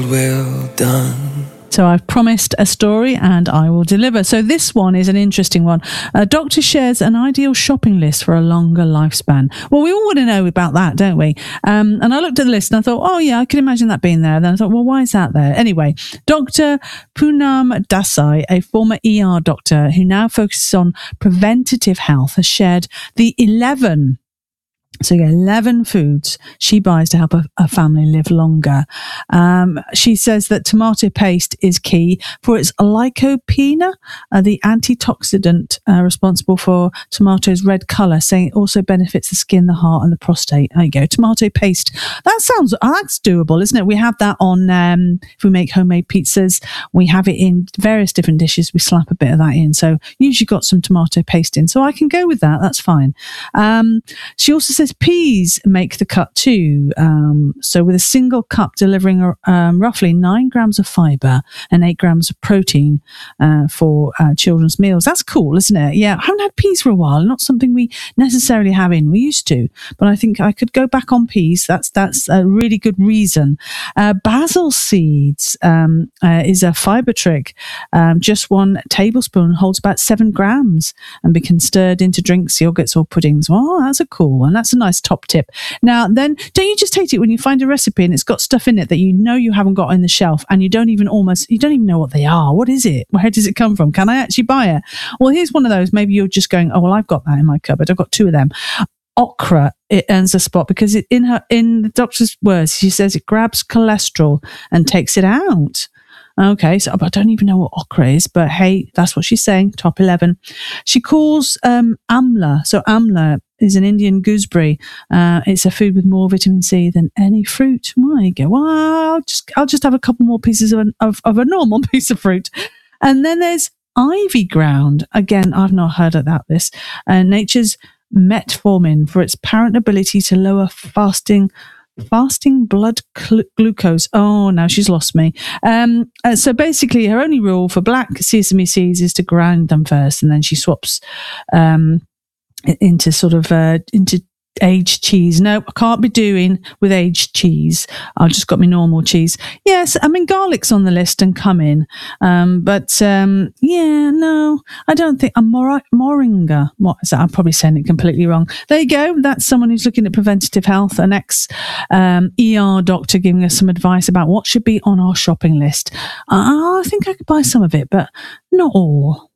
Well done. So I've promised a story and I will deliver. So this one is an interesting one. A doctor shares an ideal shopping list for a longer lifespan. Well, we all want to know about that, don't we? And I looked at the list and I thought, oh yeah, I can imagine that being there. Then I thought, well, why is that there? Anyway, Dr. Poonam Desai, a former ER doctor who now focuses on preventative health, has shared the 11 foods she buys to help a family live longer. She says that tomato paste is key for its lycopene, the antioxidant responsible for tomatoes' red colour, saying it also benefits the skin, the heart and the prostate. There you go. Tomato paste. That's doable, isn't it? We have that on, if we make homemade pizzas, we have it in various different dishes. We slap a bit of that in. So usually got some tomato paste in. So I can go with that. That's fine. She also says peas make the cut too. So with a single cup delivering roughly 9 grams of fibre and 8 grams of protein for children's meals. That's cool, isn't it? Yeah, I haven't had peas for a while. Not something we necessarily have in. We used to, but I think I could go back on peas. That's a really good reason. Basil seeds is a fibre trick. Just 1 tablespoon holds about 7 grams and can stirred into drinks, yogurts or puddings. Well, that's a cool one. That's a nice top tip. Now then, don't you just hate it when you find a recipe and it's got stuff in it that you know you haven't got on the shelf and you don't even know what they are. What is it? Where does it come from? Can I actually buy it? Well, here's one of those. Maybe you're just going, oh well, I've got that in my cupboard. I've got 2 of them. Okra, it earns a spot because in the doctor's words, she says it grabs cholesterol and takes it out. Okay, so I don't even know what okra is, but hey, that's what she's saying. Top 11. She calls amla. So amla is an Indian gooseberry. It's a food with more vitamin C than any fruit. There you go. Well, I'll just have a couple more pieces of a normal piece of fruit. And then there's ivy ground. Again, I've not heard about this. Nature's metformin for its apparent ability to lower fasting blood glucose. Oh, now she's lost me. So basically, her only rule for black sesame seeds is to grind them first, and then she swaps into aged cheese. No, I can't be doing with aged cheese. I've just got my normal cheese. Yes, I mean garlic's on the list and cumin, but no, I don't think moringa. What is that? I'm probably saying it completely wrong. There you go. That's someone who's looking at preventative health, an ex ER doctor giving us some advice about what should be on our shopping list. I think I could buy some of it, but not all.